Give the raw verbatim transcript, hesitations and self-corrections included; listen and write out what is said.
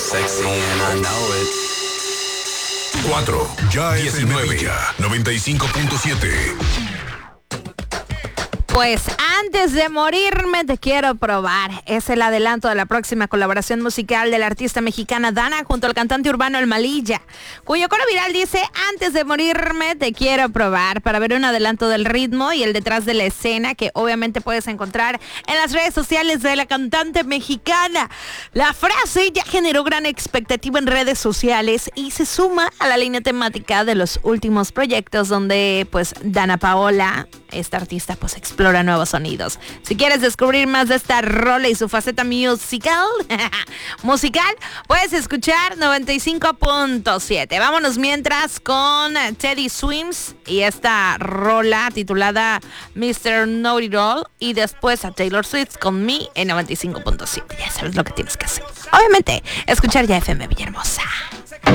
sexy and I know it. cuatro, ya es el Mevilla, noventa y cinco punto siete. Pues antes de morirme te quiero probar. Es el adelanto de la próxima colaboración musical de la artista mexicana Dana junto al cantante urbano El Malilla, cuyo coro viral dice: antes de morirme te quiero probar, para ver un adelanto del ritmo y el detrás de la escena que obviamente puedes encontrar en las redes sociales de la cantante mexicana. La frase ya generó gran expectativa en redes sociales y se suma a la línea temática de los últimos proyectos donde pues Dana Paola, esta artista, pues explora nuevos sonidos. Si quieres descubrir más de esta rola y su faceta musical, musical, puedes escuchar noventa y cinco punto siete. Vámonos mientras con Teddy Swims y esta rola titulada mister Know It All, y después a Taylor Swift con Me en noventa y cinco punto siete. Ya sabes lo que tienes que hacer. Obviamente, escuchar ya F M Villahermosa.